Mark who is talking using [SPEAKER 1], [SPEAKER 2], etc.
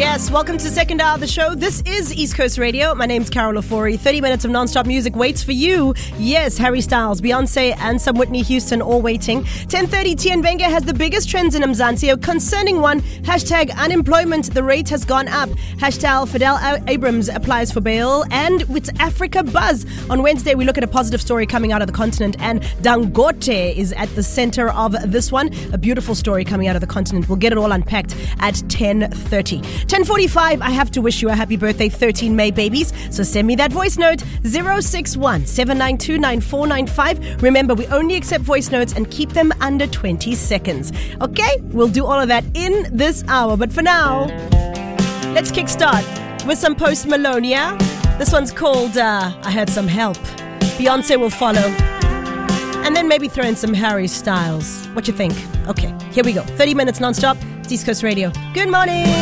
[SPEAKER 1] Yes, welcome to second hour of the show. This is East Coast Radio. My name's Carol Ofori. 30 minutes of non-stop music waits for you. Yes, Harry Styles, Beyonce, and some Whitney Houston all waiting. 10:30, Tian Wenger has the biggest trends in Mzansi. Concerning one, hashtag unemployment, the rate has gone up. Hashtag Fidel Abrams applies for bail. And with Africa Buzz. On Wednesday, we look at a positive story coming out of the continent. And Dangote is at the center of this one. A beautiful story coming out of the continent. We'll get it all unpacked at 10:30. 10:45, I have to wish you a happy birthday, 13 May babies. So send me that voice note, 061-792-9495. Remember, we only accept voice notes and keep them under 20 seconds. Okay, we'll do all of that in this hour. But for now, let's kickstart with some Post Malone, yeah? This one's called I Had Some Help. Beyonce will follow. And then maybe throw in some Harry Styles. What you think? Okay, here we go. 30 minutes non-stop. It's East Coast Radio. Good morning.